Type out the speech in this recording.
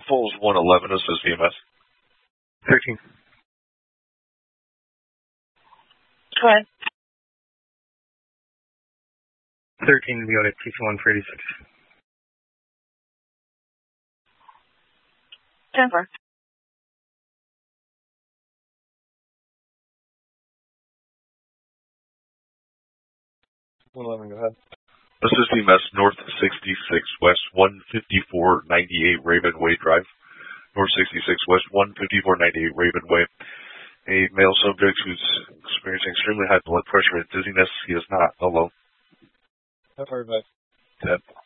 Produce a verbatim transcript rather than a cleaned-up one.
Falls one eleven, assist E M S. thirteen. Go ahead. thirteen, we got a T C one for eighty-six. ten four. one eleven, go ahead. Assist E M S, north sixty-six, west one fifty-four ninety-eight Raven Way Drive. North sixty-six, west one fifty-four ninety-eight Raven Way. A male subject who's experiencing extremely high blood pressure and dizziness. He is not alone. How far back? ten.